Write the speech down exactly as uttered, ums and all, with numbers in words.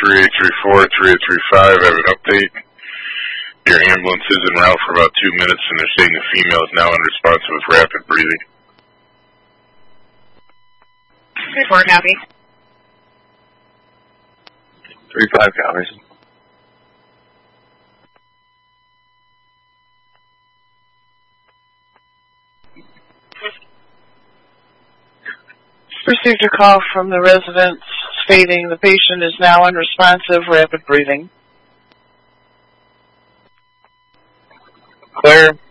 three eight three four, three eight three five. I have an update. Your ambulance is en route for about two minutes, and they're saying the female is now unresponsive with rapid breathing. three four, copy. three five, copies. Received a call from the residents stating the patient is now unresponsive, rapid breathing. Clear.